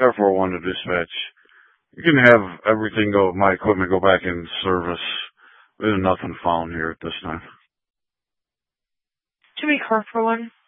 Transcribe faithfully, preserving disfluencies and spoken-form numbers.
Air four one to dispatch. You can have everything go, my equipment go back in service. There's nothing found here at this time. Jimmy Car for one.